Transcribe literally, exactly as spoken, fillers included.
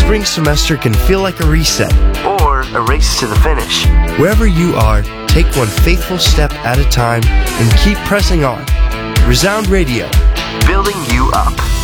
spring semester can feel like a reset, or a race to the finish. Wherever you are, take one faithful step at a time and keep pressing on. Resound Radio, building you up.